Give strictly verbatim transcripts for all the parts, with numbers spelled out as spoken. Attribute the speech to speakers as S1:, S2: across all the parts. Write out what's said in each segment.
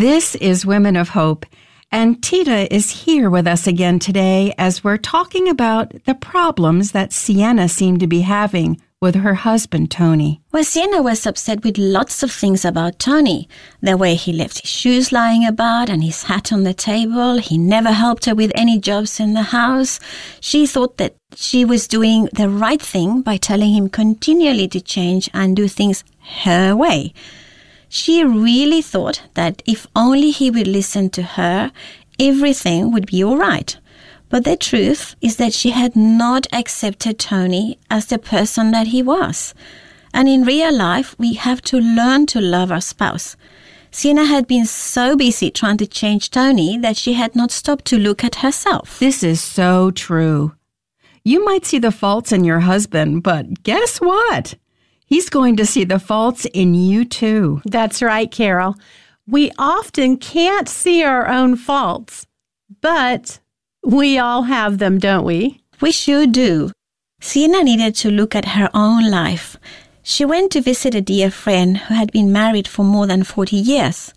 S1: This is Women of Hope, and Tita is here with us again today as we're talking about the problems that Sienna seemed to be having with her husband, Tony.
S2: Well, Sienna was upset with lots of things about Tony. The way he left his shoes lying about and his hat on the table. He never helped her with any jobs in the house. She thought that she was doing the right thing by telling him continually to change and do things her way. She really thought that if only he would listen to her, everything would be all right. But the truth is that she had not accepted Tony as the person that he was. And in real life, we have to learn to love our spouse. Sienna had been so busy trying to change Tony that she had not stopped to look at herself.
S1: This is so true. You might see the faults in your husband, but guess what? He's going to see the faults in you too.
S3: That's right, Carol. We often can't see our own faults, but we all have them, don't we?
S2: We sure do. Sienna needed to look at her own life. She went to visit a dear friend who had been married for more than forty years.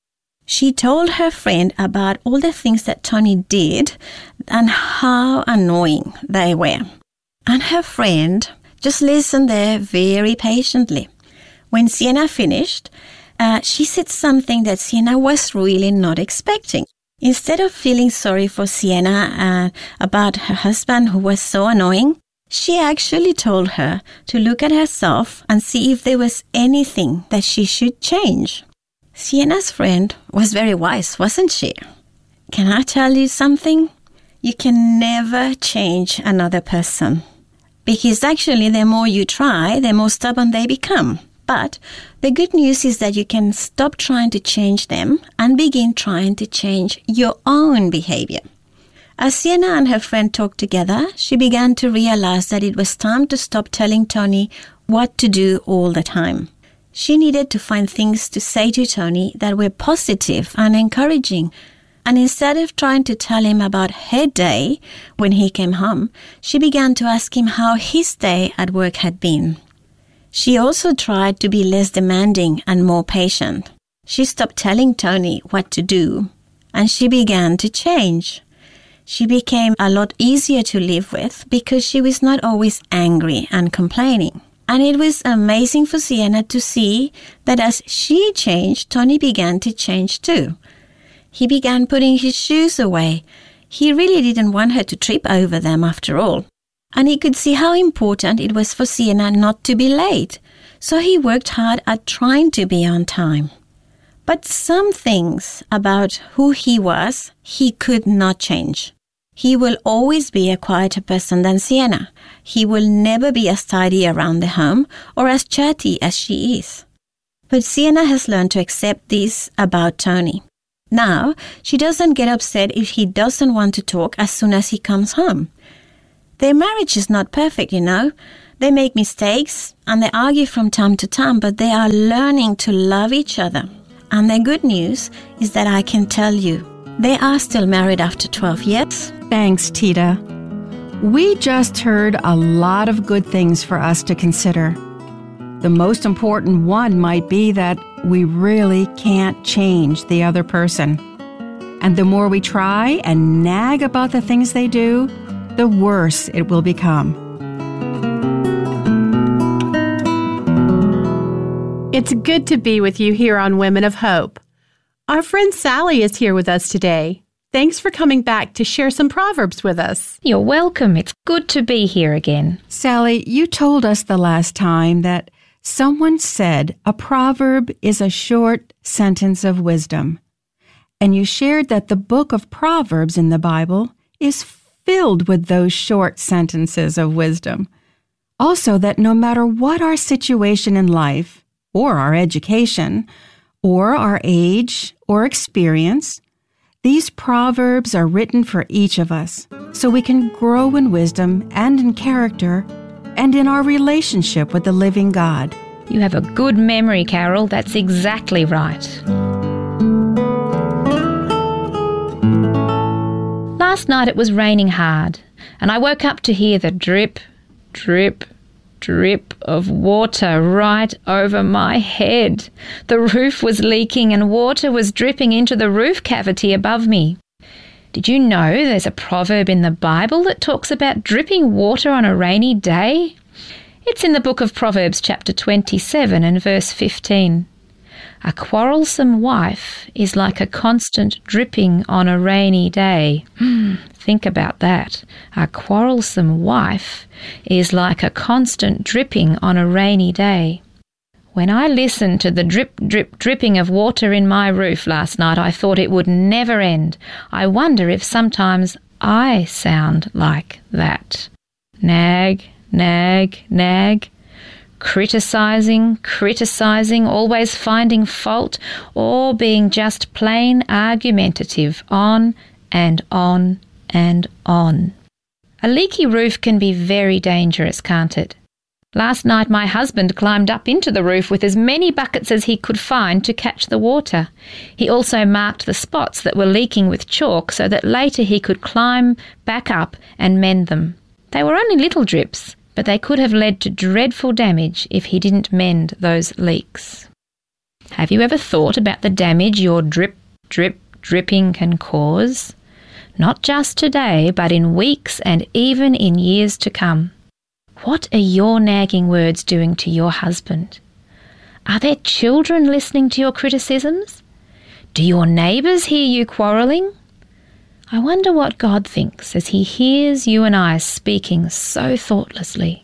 S2: She told her friend about all the things that Tony did and how annoying they were. And her friend just listened there very patiently. When Sienna finished, uh, she said something that Sienna was really not expecting. Instead of feeling sorry for Sienna uh, about her husband who was so annoying, she actually told her to look at herself and see if there was anything that she should change. Sienna's friend was very wise, wasn't she? Can I tell you something? You can never change another person. Because actually, the more you try, the more stubborn they become. But the good news is that you can stop trying to change them and begin trying to change your own behavior. As Sienna and her friend talked together, she began to realize that it was time to stop telling Tony what to do all the time. She needed to find things to say to Tony that were positive and encouraging. And instead of trying to tell him about her day when he came home, she began to ask him how his day at work had been. She also tried to be less demanding and more patient. She stopped telling Tony what to do, and she began to change. She became a lot easier to live with because she was not always angry and complaining. And it was amazing for Sienna to see that as she changed, Tony began to change too. He began putting his shoes away. He really didn't want her to trip over them after all. And he could see how important it was for Sienna not to be late. So he worked hard at trying to be on time. But some things about who he was, he could not change. He will always be a quieter person than Sienna. He will never be as tidy around the home or as chatty as she is. But Sienna has learned to accept this about Tony. Now, she doesn't get upset if he doesn't want to talk as soon as he comes home. Their marriage is not perfect, you know. They make mistakes and they argue from time to time, but they are learning to love each other. And the good news is that I can tell you, they are still married after twelve years.
S1: Thanks, Tita. We just heard a lot of good things for us to consider. The most important one might be that we really can't change the other person. And the more we try and nag about the things they do, the worse it will become.
S3: It's good to be with you here on Women of Hope. Our friend Sally is here with us today. Thanks for coming back to share some Proverbs with us.
S4: You're welcome. It's good to be here again.
S1: Sally, you told us the last time that someone said a proverb is a short sentence of wisdom. And you shared that the book of Proverbs in the Bible is filled with those short sentences of wisdom. Also, that no matter what our situation in life, or our education, or our age or experience, these proverbs are written for each of us so we can grow in wisdom and in character and in our relationship with the living God.
S4: You have a good memory, Carol. That's exactly right. Last night it was raining hard, and I woke up to hear the drip, drip, drip of water right over my head. The roof was leaking and water was dripping into the roof cavity above me. Did you know there's a proverb in the Bible that talks about dripping water on a rainy day? It's in the book of Proverbs chapter twenty-seven and verse fifteen. A quarrelsome wife is like a constant dripping on a rainy day. Think about that. A quarrelsome wife is like a constant dripping on a rainy day. When I listened to the drip, drip, dripping of water in my roof last night, I thought it would never end. I wonder if sometimes I sound like that. Nag, nag, nag. Criticising, criticising, always finding fault, or being just plain argumentative on and on and on. A leaky roof can be very dangerous, can't it? Last night my husband climbed up into the roof with as many buckets as he could find to catch the water. He also marked the spots that were leaking with chalk so that later he could climb back up and mend them. They were only little drips, but they could have led to dreadful damage if he didn't mend those leaks. Have you ever thought about the damage your drip, drip, dripping can cause? Not just today, but in weeks and even in years to come. What are your nagging words doing to your husband? Are there children listening to your criticisms? Do your neighbours hear you quarrelling? I wonder what God thinks as he hears you and I speaking so thoughtlessly.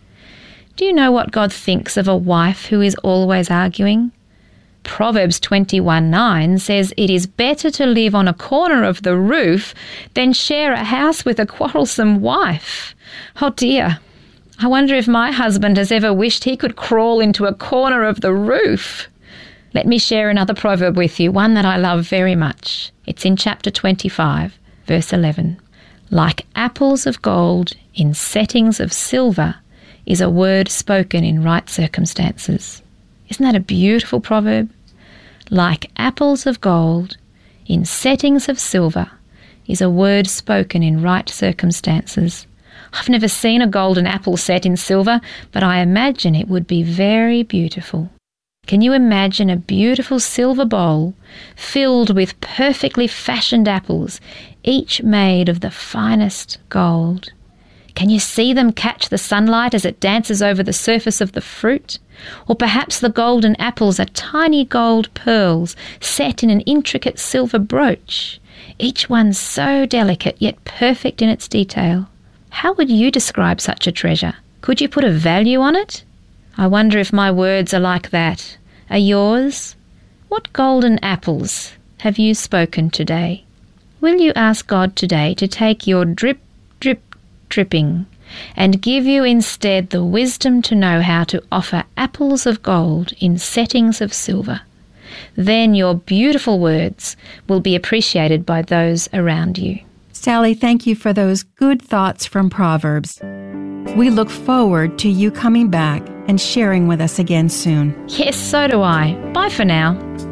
S4: Do you know what God thinks of a wife who is always arguing? Proverbs twenty-one nine says it is better to live on a corner of the roof than share a house with a quarrelsome wife. Oh dear, I wonder if my husband has ever wished he could crawl into a corner of the roof. Let me share another proverb with you, one that I love very much. It's in chapter twenty-five, verse eleven. Like apples of gold in settings of silver is a word spoken in right circumstances. Isn't that a beautiful proverb? Like apples of gold in settings of silver is a word spoken in right circumstances. I've never seen a golden apple set in silver, but I imagine it would be very beautiful. Can you imagine a beautiful silver bowl filled with perfectly fashioned apples, each made of the finest gold? Can you see them catch the sunlight as it dances over the surface of the fruit? Or perhaps the golden apples are tiny gold pearls set in an intricate silver brooch, each one so delicate yet perfect in its detail. How would you describe such a treasure? Could you put a value on it? I wonder if my words are like that. Are yours? What golden apples have you spoken today? Will you ask God today to take your drip, drip, dripping and give you instead the wisdom to know how to offer apples of gold in settings of silver? Then your beautiful words will be appreciated by those around you.
S1: Sally, thank you for those good thoughts from Proverbs. We look forward to you coming back and sharing with us again soon.
S4: Yes, so do I. Bye for now.